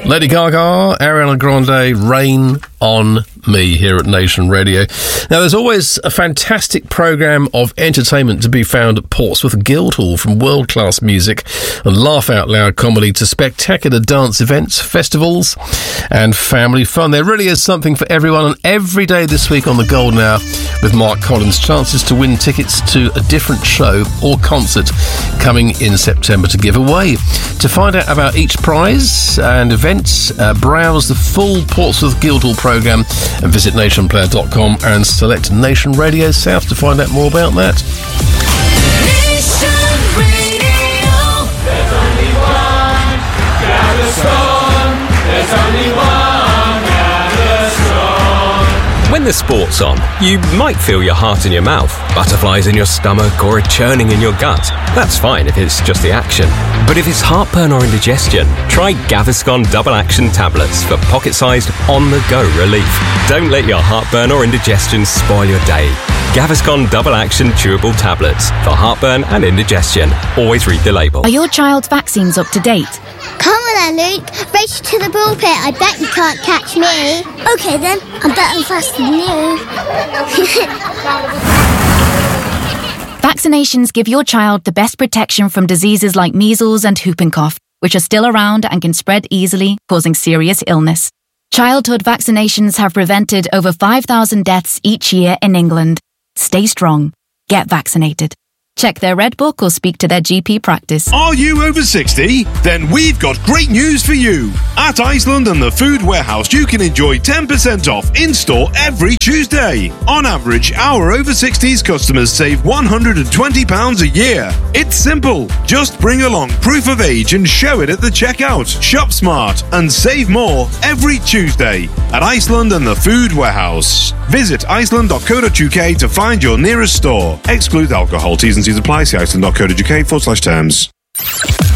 Lady Gaga, Ariana Grande, Rain on Me here at Nation Radio. Now, there's always a fantastic programme of entertainment to be found at Portsmouth Guildhall, from world-class music and laugh-out-loud comedy to spectacular dance events, festivals and family fun. There really is something for everyone, and every day this week on The Golden Hour with Mark Collins, chances to win tickets to a different show or concert coming in September to give away. To find out about each prize and events, browse the full Portsmouth Guildhall programme and visit nationplayer.com and select Nation Radio South to find out more about that. Nation Radio. There's only one Gaviscon. There's only one Gaviscon. When the sport's on, you might feel your heart in your mouth, butterflies in your stomach, or a churning in your gut. That's fine if it's just the action. But if it's heartburn or indigestion, try Gaviscon Double Action Tablets for pocket-sized, on-the-go relief. Don't let your heartburn or indigestion spoil your day. Gaviscon Double Action Chewable Tablets for heartburn and indigestion. Always read the label. Are your child's vaccines up to date? Come on then, Luke. Race to the pulpit. I bet you can't catch me. Okay then, I'm better faster than you. Vaccinations give your child the best protection from diseases like measles and whooping cough, which are still around and can spread easily, causing serious illness. Childhood vaccinations have prevented over 5,000 deaths each year in England. Stay strong. Get vaccinated. Check their Red Book or speak to their GP practice. Are you over 60? Then we've got great news for you. At Iceland and the Food Warehouse, you can enjoy 10% off in-store every Tuesday. On average, our over 60s customers save £120 a year. It's simple. Just bring along proof of age and show it at the checkout. Shop smart and save more every Tuesday at Iceland and the Food Warehouse. Visit iceland.co.uk to find your nearest store. Exclude alcohol. T's and C's apply. See iceland.co.uk/terms.